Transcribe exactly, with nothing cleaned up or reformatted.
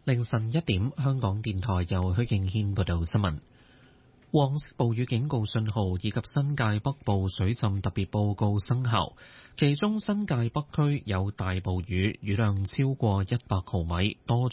凌晨一點，香港電台由許敬軒報道新聞。黃色暴雨警告信號以及新界北部水浸特別報告生效，其中新界北區有大暴雨，雨量超過一百毫米，多